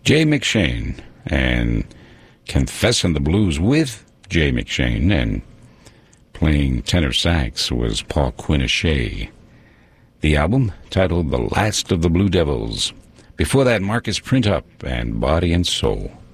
Jay McShane, and Confessin' the Blues with Jay McShane, and playing tenor sax was Paul Quinichette. The album, titled The Last of the Blue Devils. Before that, Marcus Printup and Body and Soul.